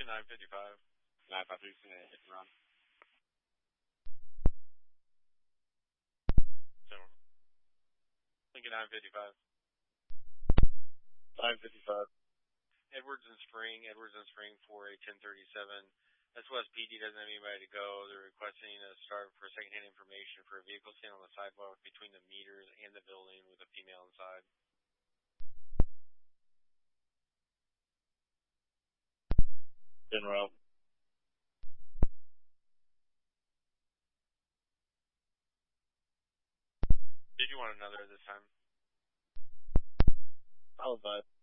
955. 953 is going to hit and run. So, Lincoln 955. 955. Edwards and Spring for a 1037. SOS PD doesn't have anybody to go. They're requesting a start for secondhand information for a vehicle sitting on the sidewalk between the meters and the building with a female inside. General. Did you want another this time? I'll advise.